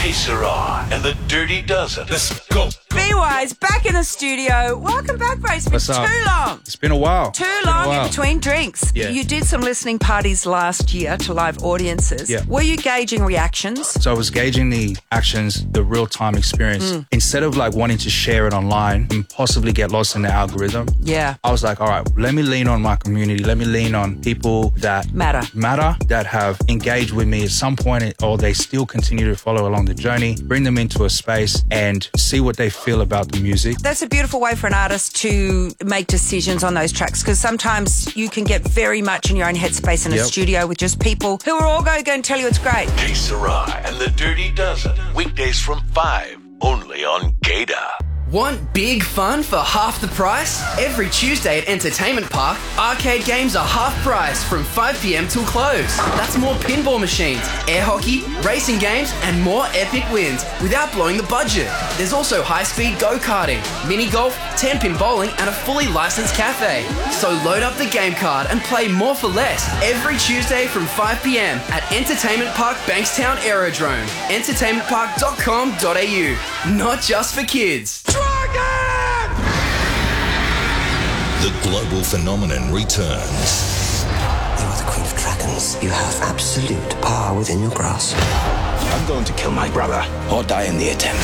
Que Sera and the Dirty Dozen. Let's go. B-Wise, back in the studio. Welcome back, Ray. It's been too long. It's been a while. Too long in between drinks. Yeah. You did some listening parties last year to live audiences. Yeah. Were you gauging reactions? So I was gauging the actions, the real-time experience. Instead of like wanting to share it online and possibly get lost in the algorithm, Yeah. I was like, all right, let me lean on my community. Let me lean on people that Matter, that have engaged with me at some point, or they still continue to follow along the journey, bring them into a space and see what they feel about the music. That's a beautiful way for an artist to make decisions on those tracks, because sometimes you can get very much in your own headspace in a studio with just people who are all going to tell you it's great. Que Sera and the Dirty Dozen. Weekdays from 5, only on Gator. Want big fun for half the price? Every Tuesday at Entertainment Park, arcade games are half price from 5 p.m. till close. That's more pinball machines, air hockey, racing games, and more epic wins without blowing the budget. There's also high-speed go-karting, mini golf, 10-pin bowling, and a fully licensed cafe. So load up the game card and play more for less every Tuesday from 5 p.m. at Entertainment Park Bankstown Aerodrome. entertainmentpark.com.au. Not just for kids. The global phenomenon returns. You are the Queen of Dragons. You have absolute power within your grasp. I'm going to kill my brother or die in the attempt.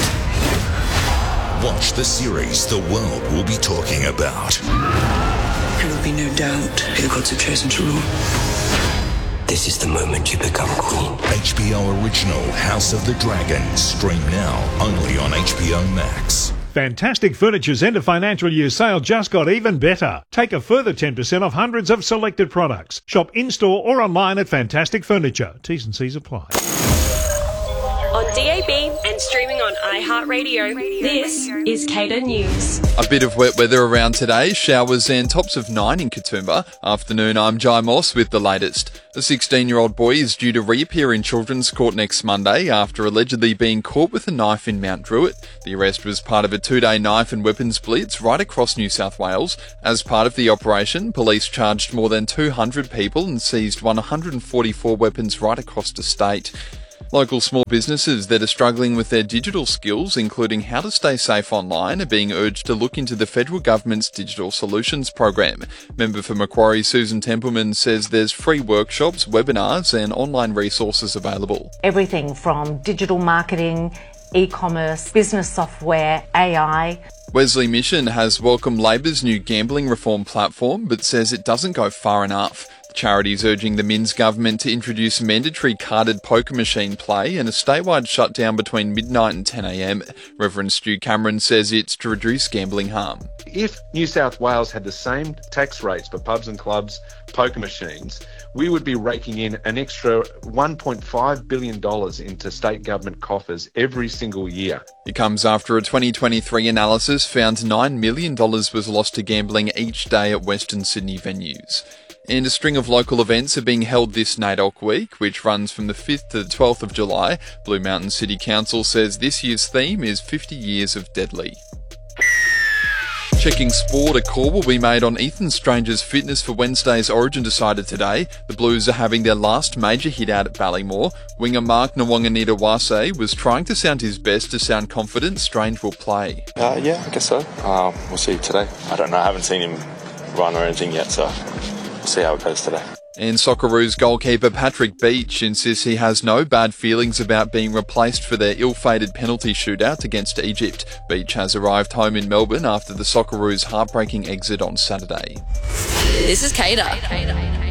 Watch the series the world will be talking about. There will be no doubt who the gods have chosen to rule. This is the moment you become queen. HBO original House of the Dragon. Stream now only on HBO Max. Fantastic Furniture's end of financial year sale just got even better. Take a further 10% off hundreds of selected products. Shop in-store or online at Fantastic Furniture. T's and C's apply. On DAB and streaming on iHeartRadio, this is Cater News. A bit of wet weather around today, showers and tops of 9 in Katoomba. Afternoon, I'm Jai Moss with the latest. A 16-year-old boy is due to reappear in Children's Court next Monday after allegedly being caught with a knife in Mount Druitt. The arrest was part of a 2-day knife and weapons blitz right across New South Wales. As part of the operation, police charged more than 200 people and seized 144 weapons right across the state. Local small businesses that are struggling with their digital skills, including how to stay safe online, are being urged to look into the federal government's Digital Solutions program. Member for Macquarie Susan Templeman says there's free workshops, webinars and online resources available. Everything from digital marketing, e-commerce, business software, AI. Wesley Mission has welcomed Labor's new gambling reform platform, but says it doesn't go far enough. The charity is urging the Minns government to introduce mandatory carded poker machine play and a statewide shutdown between midnight and 10 a.m. Reverend Stu Cameron says it's to reduce gambling harm. If New South Wales had the same tax rates for pubs and clubs, poker machines, we would be raking in an extra $1.5 billion into state government coffers every single year. It comes after a 2023 analysis found $9 million was lost to gambling each day at Western Sydney venues. And a string of local events are being held this NAIDOC week, which runs from the 5th to the 12th of July. Blue Mountain City Council says this year's theme is 50 Years of Deadly. Checking sport, a call will be made on Ethan Stranger's fitness for Wednesday's Origin decided today. The Blues are having their last major hit out at Ballymore. Winger Mark Nwanganita-Wase was trying to sound his best to sound confident Strange will play. Yeah, I guess so. We'll see today. I don't know, I haven't seen him run or anything yet, so we'll see how it goes today. And Socceroos goalkeeper Patrick Beach insists he has no bad feelings about being replaced for their ill-fated penalty shootout against Egypt. Beach has arrived home in Melbourne after the Socceroos' heartbreaking exit on Saturday. This is Cater.